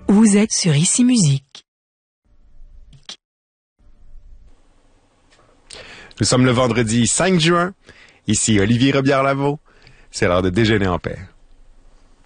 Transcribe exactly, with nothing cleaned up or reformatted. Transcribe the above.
Vous êtes sur Ici Musique. Nous sommes le vendredi cinq juin. Ici Olivier Robillard-Lavaux. C'est l'heure de déjeuner en paix.